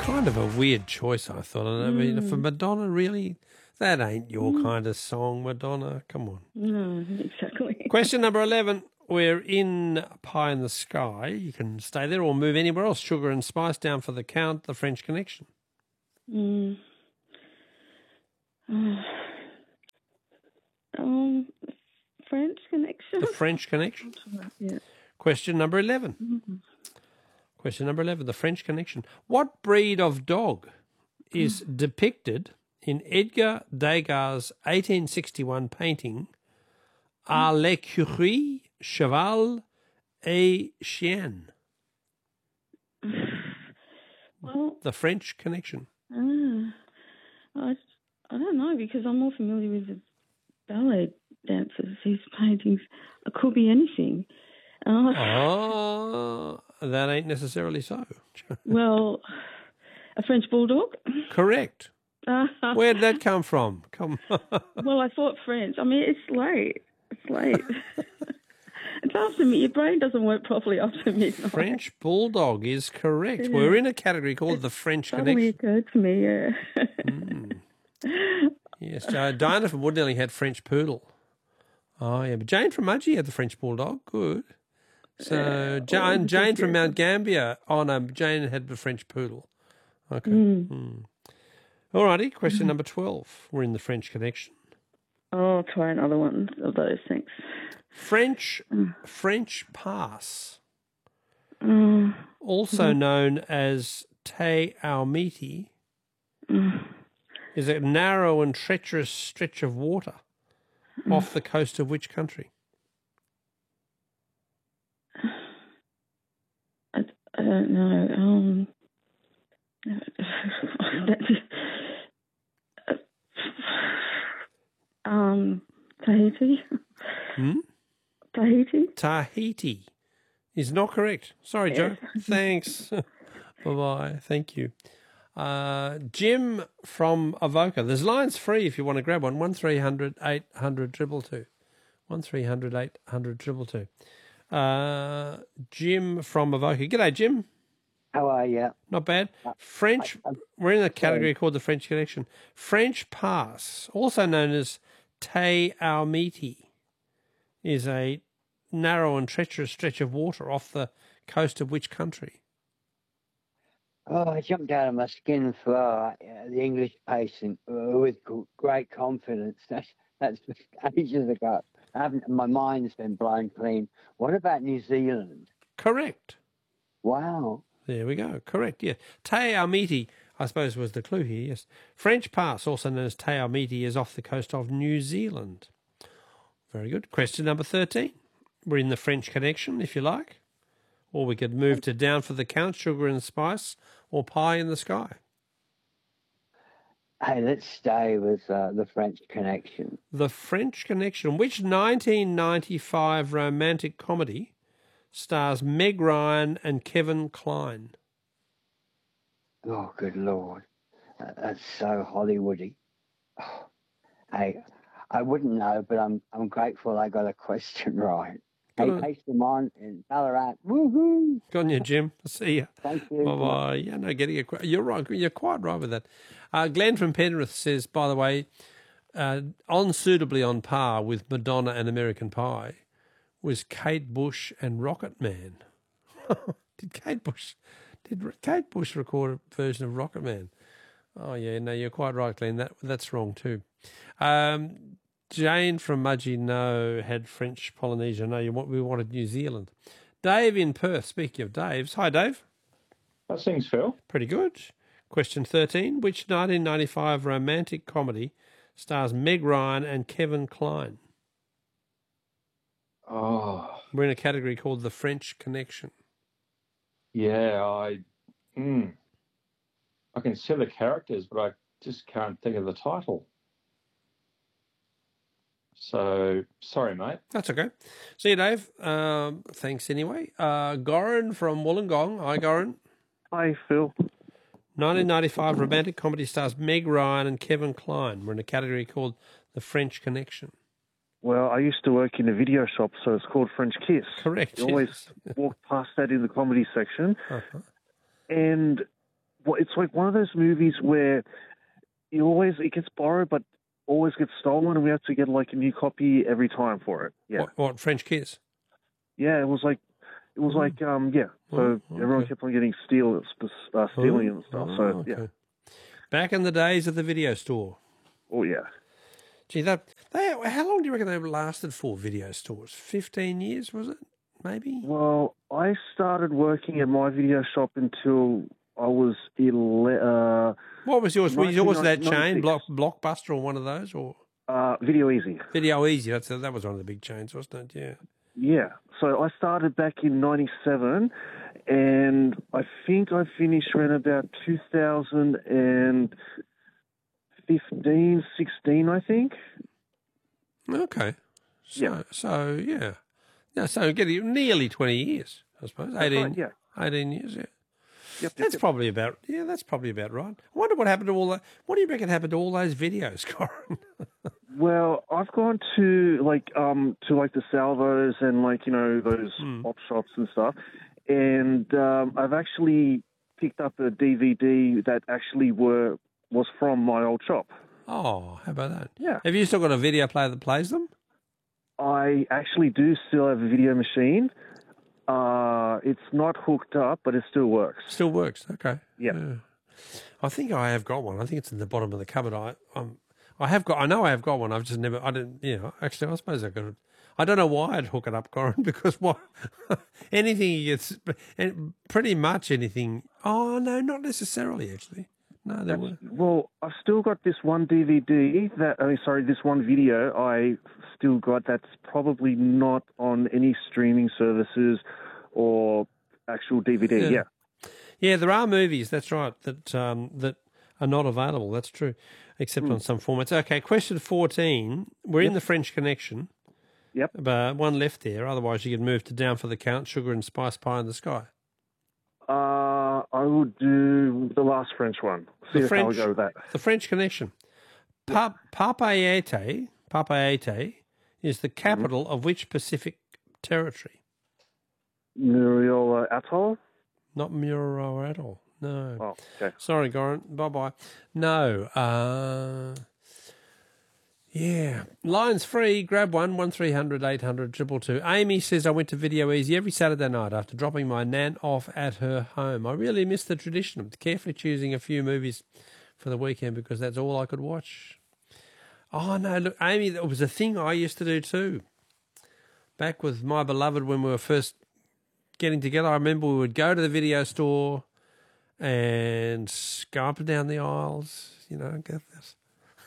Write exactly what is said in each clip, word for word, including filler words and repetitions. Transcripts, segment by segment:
kind of a weird choice, I thought. I mean, Mm. for Madonna, really, that ain't your Mm. kind of song, Madonna. Come on. No, exactly. Question number eleven. We're in Pie in the Sky. You can stay there or move anywhere else. Sugar and Spice down for the count. The French Connection. Mm. Uh, um, French Connection. The French Connection. Yeah. Question number eleven. Mm-hmm. Question number eleven. The French Connection. What breed of dog is depicted in Edgar Degas' eighteen sixty-one painting À l'écurie, cheval et chien? Well, The French Connection. uh, I, I don't know because I'm more familiar with the ballet dancers. His paintings it could be anything. Uh, Oh, that ain't necessarily so. Well, a French bulldog. Correct. Where'd that come from? Come on. Well, I thought French. I mean, it's late. It's late. It's after me. Your brain doesn't work properly after midnight. French bulldog is correct. Yeah. We're in a category called the French Suddenly Connection. occurred to me, yeah. Mm. Yes, uh, Diana from Woodnelly had French poodle. Oh, yeah, but Jane from Mudgee had the French bulldog. Good. So Uh, Jane, well, Jane from yeah. Mount Gambier. Oh, no, Jane had the French poodle. Okay. Mm. Mm. All righty, question number twelve. We're in the French Connection. Oh, I'll try another one of those, thanks. French Mm. French pass, Mm. also Mhm. known as Te Aumiti, Mm. is a narrow and treacherous stretch of water off the coast of which country? I, I don't know. Um, um, Tahiti? Hmm? Tahiti? Tahiti is not correct. Sorry, Joe. Thanks. Bye-bye. Thank you. Uh, Jim from Avoca. There's lines free if you want to grab one. one three hundred eight hundred two two two. one three hundred eight hundred two two two. Uh, Jim from Avoca. G'day, Jim. How are you? Not bad. French, we're in a category called the French Connection. French pass, also known as Te Aumiti, is a narrow and treacherous stretch of water off the coast of which country? Oh, I jumped out of my skin for uh, the English patient uh, with g- great confidence. That's, that's ages ago. I haven't, my mind's been blown clean. What about New Zealand? Correct. Wow. There we go. Correct, yeah. Te Aumiti, I suppose, was the clue here, yes. French pass, also known as Te Aumiti, is off the coast of New Zealand. Very good. Question number thirteen. We're in the French Connection, if you like. Or we could move to Down for the Count, Sugar and Spice, or Pie in the Sky. Hey, let's stay with uh, the French Connection. The French Connection. Which nineteen ninety-five romantic comedy stars Meg Ryan and Kevin Kline? Oh, good Lord. Uh, that's so Hollywoody. Oh, hey, I wouldn't know, but I'm I'm grateful I got a question right. Good Hey, on- Pace Lamont in Ballarat. Woohoo! Good on you, Jim. See ya. Thank you. Bye-bye. Yeah, no, getting it. You're right. You're quite right with that. Uh, Glenn from Penrith says, by the way, uh, on suitably on par with Madonna and American Pie was Kate Bush and Rocket Man. Did Kate Bush did Kate Bush record a version of Rocket Man? Oh yeah, no, you're quite right, Glenn. That that's wrong too. Um, Jane from Mudgee no had French Polynesia. No, you want we wanted New Zealand. Dave in Perth. Speaking of Daves, hi Dave. How's things, Phil? Pretty good. Question thirteen. Which nineteen ninety-five romantic comedy stars Meg Ryan and Kevin Kline? Oh, We're in a category called the French Connection. yeah, I, mm, I can see the characters, but I just can't think of the title. So, sorry, mate. That's okay. See you, Dave. Um, thanks anyway. Uh, Goran from Wollongong. Hi, Goran. Hi, Phil. nineteen ninety-five romantic comedy stars Meg Ryan and Kevin Kline. We're in a category called the French Connection. Well, I used to work in a video shop, so it's called French Kiss. Correct. You always yes. walk past that in the comedy section. Uh-huh. And well, it's like one of those movies where you always it gets borrowed, but always gets stolen, and we have to get like a new copy every time for it. Yeah, What, what French Kiss? yeah, it was like it was like um yeah. So Oh, everyone okay. kept on getting steal uh, stealing and stuff. Oh, So okay. yeah, Back in the days of the video store. oh yeah. Gee, that they how long do you reckon they lasted for? Video stores, fifteen years was it? Maybe. Well, I started working at my video shop until I was ele- uh, What was yours? Was yours that chain, nineteen ninety-six. Block, Blockbuster, or one of those, or uh, Video Easy. Video Easy? That's that was one of the big chains, wasn't it? Yeah. Yeah. So I started back in ninety-seven, and I think I finished around about two thousand fifteen, sixteen, I think. Okay. So, Yeah. So yeah. Yeah. So getting nearly twenty years, I suppose. That's Eighteen. right, yeah. Eighteen years. Yeah. Yep, yep, That's yep. probably about yeah. That's probably about right. I wonder what happened to all that. What do you reckon happened to all those videos, Corin? Well, I've gone to like um to like the salvos and like you know those Hmm. op shops and stuff, and um, I've actually picked up a D V D that actually were was from my old shop. Oh, how about that? Yeah. Have you still got a video player that plays them? I actually do still have a video machine. Uh, it's not hooked up, but it still works. Still works. Okay. Yeah. Yeah. I think I have got one. I think it's in the bottom of the cupboard. I um, I have got. I know I have got one. I've just never. I didn't. You know. Actually, I suppose I could. I don't know why I'd hook it up, Corin, because what? anything gets. Pretty much anything. Oh no, not necessarily. Actually, no. There were. Well, I've still got this one D V D that. I mean, sorry, this one video I still got that's probably not on any streaming services or actual D V D. Yeah. Yeah. Yeah, there are movies. That's right. That um, that are not available. That's true, except on some formats. Okay, question fourteen. We're in the French Connection. Yep. But one left there. Otherwise, you could move to Down for the Count, Sugar and Spice Pie in the Sky. Uh, I will do the last French one. See The if I'll French, go with that. the French Connection. Pa- Papeete, Papeete is the capital of which Pacific territory? Muriola Atoll. Not Mururoa at all. No. Oh, okay. Sorry, Goran. Bye-bye. No. Uh, yeah. Lines free. Grab one. one three hundred eight hundred two two two. Amy says, I went to Video Easy every Saturday night after dropping my nan off at her home. I really miss the tradition of carefully choosing a few movies for the weekend because that's all I could watch. Oh, no. Look, Amy, that was a thing I used to do too. Back with my beloved when we were first getting together, I remember we would go to the video store and go up and down the aisles, you know, get this.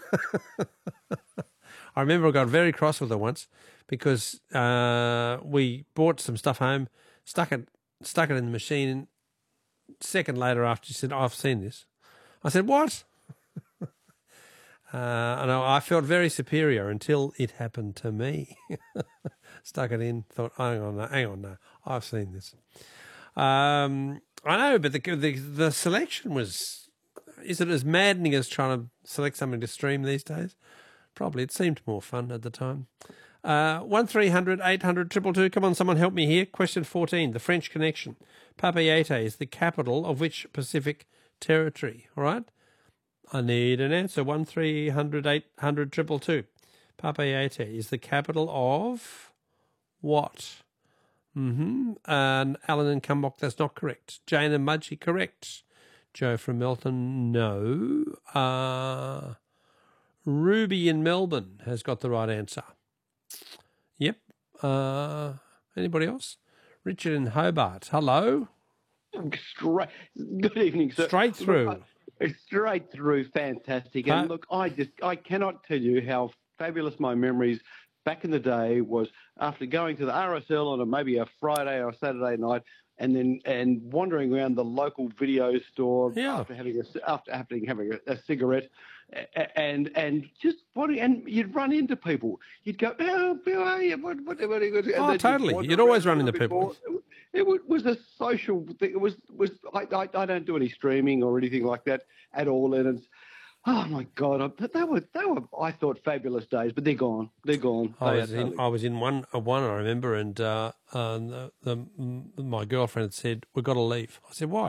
I remember I got very cross with her once because uh, we bought some stuff home, stuck it, stuck it in the machine. Second later, after she said, oh, "I've seen this," I said, "What?" uh, and I, I felt very superior until it happened to me. Stuck it in, thought, hang on, no, hang on, no, I've seen this. Um, I know, but the, the the selection was, is it as maddening as trying to select something to stream these days? Probably. It seemed more fun at the time. Uh, one three hundred eight hundred two two two. Come on, someone help me here. Question fourteen, the French Connection. Papeete is the capital of which Pacific territory? All right? I need an answer. one three hundred eight hundred two two two. Papeete is the capital of what? Mm-hmm. And Alan and Cumbok, that's not correct. Jane and Mudgee, correct. Joe from Melton, no. Uh, Ruby in Melbourne has got the right answer. Yep. Uh, anybody else? Richard in Hobart, hello. Straight. Good evening, sir. Straight through. Look, I- straight through, fantastic. And Huh? look, I just I cannot tell you how fabulous my memories back in the day was after going to the R S L on a, maybe a Friday or Saturday night, and then and wandering around the local video store Yeah. after having a after having having a, a cigarette, a- and and just wanting, and you'd run into people. You'd go, oh, how are you? What, what, what, and then Oh, you'd totally. wander You'd always around run a into bit people. more. It wa- was a social thing. It was was I, I I don't do any streaming or anything like that at all, and it's oh my god, I, they were they were I thought fabulous days, but they're gone. They're gone. I They was are in. totally- I was in one. Uh, one I remember, and uh, uh, the, the, my girlfriend had said, "We've got to leave." I said, "Why?"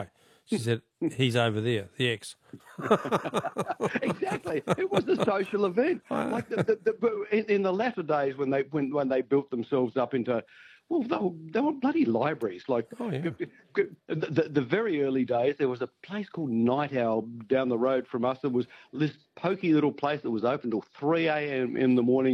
She said, he's over there, the ex. Exactly. It was a social event. Like the, the, the, in, in the latter days when they when, when they built themselves up into, well, they were, they were bloody libraries. Like Oh, yeah. the, the, the very early days, there was a place called Night Owl down the road from us. It was this pokey little place that was open till three a.m. in the morning.